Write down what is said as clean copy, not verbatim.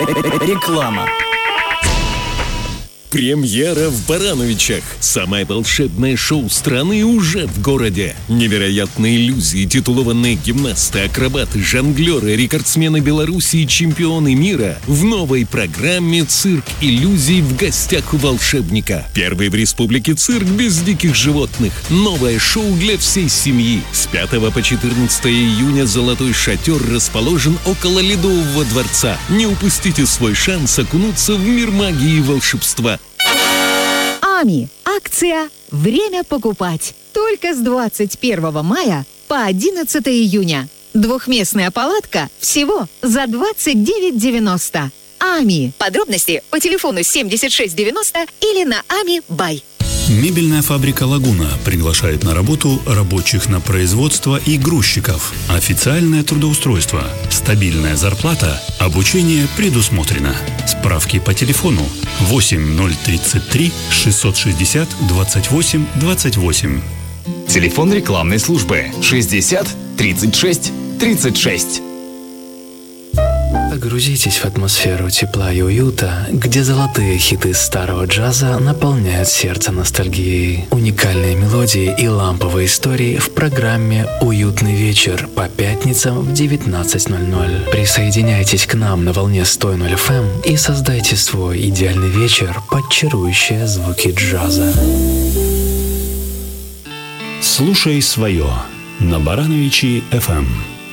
Реклама. Премьера в Барановичах. Самое волшебное шоу страны уже в городе. Невероятные иллюзии, титулованные гимнасты, акробаты, жонглеры, рекордсмены Беларуси и чемпионы мира в новой программе «Цирк иллюзий» в гостях у волшебника. Первый в республике цирк без диких животных. Новое шоу для всей семьи. С 5 по 14 июня «Золотой шатер» расположен около Ледового дворца. Не упустите свой шанс окунуться в мир магии и волшебства. АМИ. Акция «Время покупать». Только с 21 мая по 11 июня. Двухместная палатка всего за 29,90. АМИ. Подробности по телефону 7690 или на АМИ Бай. Мебельная фабрика «Лагуна» приглашает на работу рабочих на производство и грузчиков. Официальное трудоустройство, стабильная зарплата, обучение предусмотрено. Справки по телефону 8033 660 28 28. Телефон рекламной службы 60 36 36. Погрузитесь в атмосферу тепла и уюта, где золотые хиты старого джаза наполняют сердце ностальгией. Уникальные мелодии и ламповые истории в программе «Уютный вечер» по пятницам в 19:00. Присоединяйтесь к нам на волне 100.0 FM и создайте свой идеальный вечер под чарующие звуки джаза. Слушай свое на Барановичи FM.